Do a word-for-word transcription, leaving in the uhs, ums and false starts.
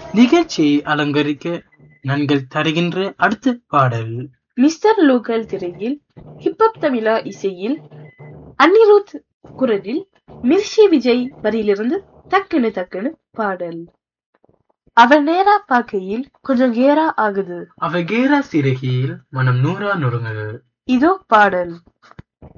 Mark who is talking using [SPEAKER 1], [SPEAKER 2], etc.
[SPEAKER 1] நிகழ்ச்சியை அலங்கரிக்க நாங்கள் தருகின்ற அடுத்த பாடல்
[SPEAKER 2] மிஸ்டர் லோக்கல் திரையில் ஹிப்ஹப் தமிழா இசையில் அனிருத் குரலில் மிர்ஷி விஜய் வரியிலிருந்து டக்குனு டக்குனு பாடல். அவ நேரா பார்க்கையில் கொஞ்சம் கேரா ஆகுது,
[SPEAKER 1] அவ கேரா சிறகியில் மனம் நூறா நொறுங்குது.
[SPEAKER 2] இதோ பாடல்.